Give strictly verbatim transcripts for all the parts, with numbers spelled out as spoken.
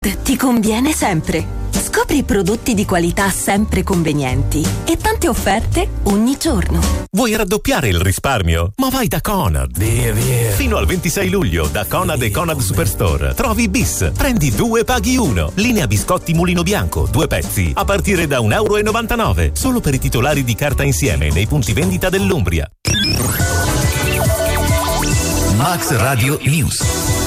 Ti conviene sempre. Scopri prodotti di qualità sempre convenienti e tante offerte ogni giorno. Vuoi raddoppiare il risparmio? Ma vai da Conad. Via, via. Fino al ventisei luglio da Conad e Conad Superstore trovi bis, prendi due paghi uno. Linea biscotti Mulino Bianco, due pezzi a partire da un euro e novantanove. Solo per i titolari di carta insieme nei punti vendita dell'Umbria. Max Radio News.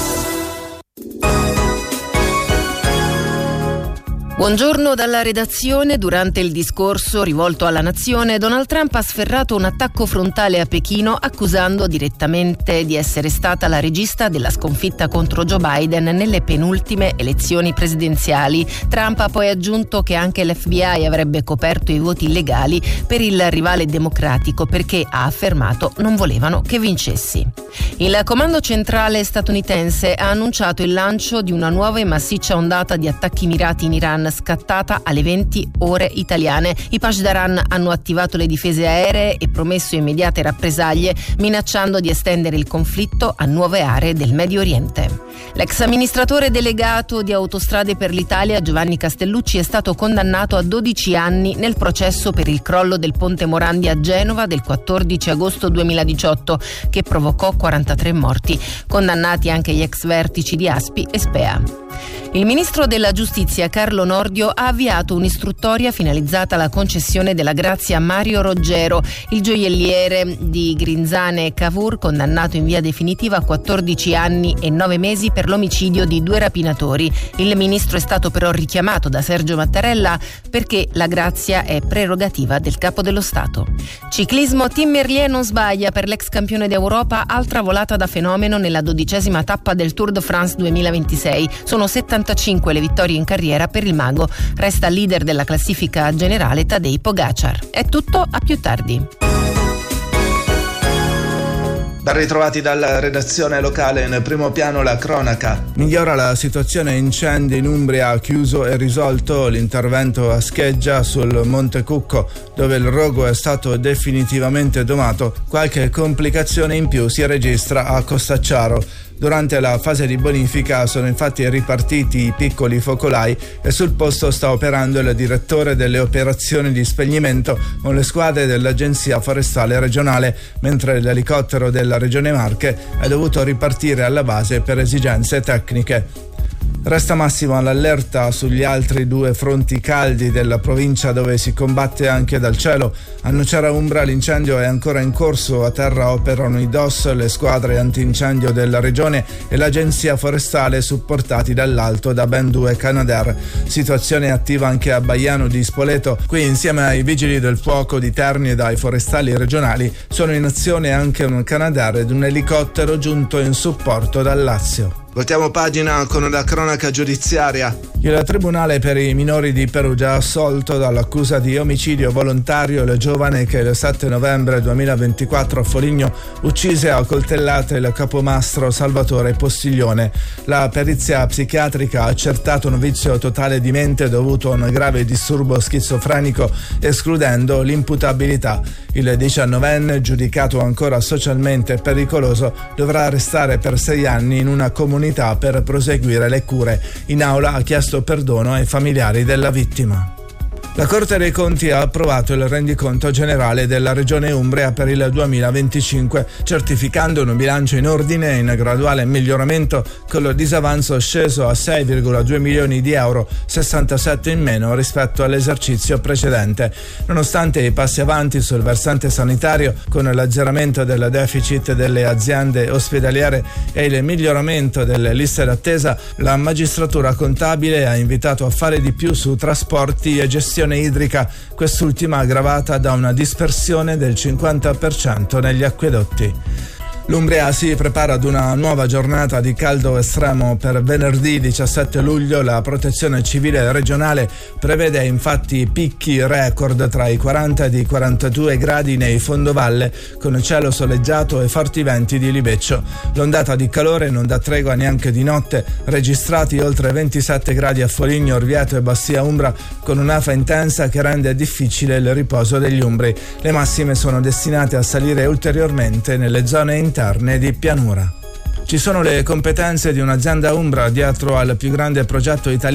Buongiorno dalla redazione. Durante il discorso rivolto alla nazione, Donald Trump ha sferrato un attacco frontale a Pechino, accusando direttamente di essere stata la regista della sconfitta contro Joe Biden nelle penultime elezioni presidenziali. Trump ha poi aggiunto che anche l'F B I avrebbe coperto i voti illegali per il rivale democratico perché, ha affermato, non volevano che vincessi. Il comando centrale statunitense ha annunciato il lancio di una nuova e massiccia ondata di attacchi mirati in Iran, scattata alle venti ore italiane. I Pashdaran hanno attivato le difese aeree e promesso immediate rappresaglie, minacciando di estendere il conflitto a nuove aree del Medio Oriente. L'ex amministratore delegato di Autostrade per l'Italia, Giovanni Castellucci, è stato condannato a dodici anni nel processo per il crollo del ponte Morandi a Genova del quattordici agosto duemiladiciotto, che provocò quarantatré morti. Condannati anche gli ex vertici di Aspi e Spea. Il ministro della Giustizia, Carlo Nordio, ha avviato un'istruttoria finalizzata alla concessione della grazia a Mario Roggero, il gioielliere di Grinzane e Cavour, condannato in via definitiva a quattordici anni e nove mesi per l'omicidio di due rapinatori. Il ministro è stato però richiamato da Sergio Mattarella perché la grazia è prerogativa del Capo dello Stato. Ciclismo, Tim Merlier non sbaglia per l'ex campione d'Europa, altra volata da fenomeno nella dodicesima tappa del Tour de France duemilaventisei. Sono settantacinque le vittorie in carriera per il mago. Resta leader della classifica generale Tadej Pogacar. È tutto, a più tardi. Ben ritrovati dalla redazione locale. Nel primo piano la cronaca. Migliora la situazione incendi in Umbria, ha chiuso e risolto l'intervento a Scheggia sul Monte Cucco, dove il rogo è stato definitivamente domato. Qualche complicazione in più si registra a Costacciaro. Durante la fase di bonifica sono infatti ripartiti i piccoli focolai e sul posto sta operando il direttore delle operazioni di spegnimento con le squadre dell'Agenzia Forestale Regionale, mentre l'elicottero della Regione Marche è dovuto ripartire alla base per esigenze tecniche. Resta massima l'allerta sugli altri due fronti caldi della provincia, dove si combatte anche dal cielo. A Nocera Umbra l'incendio è ancora in corso, a terra operano i D O S, le squadre antincendio della regione e l'agenzia forestale, supportati dall'alto da ben due Canadair. Situazione attiva anche a Baiano di Spoleto. Qui, insieme ai vigili del fuoco di Terni e dai forestali regionali, sono in azione anche un Canadair ed un elicottero giunto in supporto dal Lazio. Voltiamo pagina con la cronaca giudiziaria. Il Tribunale per i minori di Perugia ha assolto dall'accusa di omicidio volontario il giovane che il sette novembre duemilaventiquattro a Foligno uccise a coltellate il capomastro Salvatore Postiglione. La perizia psichiatrica ha accertato un vizio totale di mente dovuto a un grave disturbo schizofrenico, escludendo l'imputabilità. Il diciannovenne, giudicato ancora socialmente pericoloso, dovrà restare per sei anni in una comunità per proseguire le cure. In aula ha chiesto perdono ai familiari della vittima. La Corte dei Conti ha approvato il rendiconto generale della Regione Umbria per il duemilaventicinque, certificando un bilancio in ordine e in graduale miglioramento, con il disavanzo sceso a sei virgola due milioni di euro, sessantasette in meno rispetto all'esercizio precedente. Nonostante i passi avanti sul versante sanitario, con l'azzeramento del deficit delle aziende ospedaliere e il miglioramento delle liste d'attesa, la magistratura contabile ha invitato a fare di più su trasporti e gestione idrica, quest'ultima aggravata da una dispersione del cinquanta per cento negli acquedotti. L'Umbria si prepara ad una nuova giornata di caldo estremo per venerdì diciassette luglio. La Protezione Civile regionale prevede infatti picchi record tra i quaranta ed i quarantadue gradi nei fondovalle, con cielo soleggiato e forti venti di libeccio. L'ondata di calore non dà tregua neanche di notte, registrati oltre ventisette gradi a Foligno, Orvieto e Bastia Umbra, con un'afa intensa che rende difficile il riposo degli umbri. Le massime sono destinate a salire ulteriormente nelle zone interne di pianura. Ci sono le competenze di un'azienda umbra dietro al più grande progetto italiano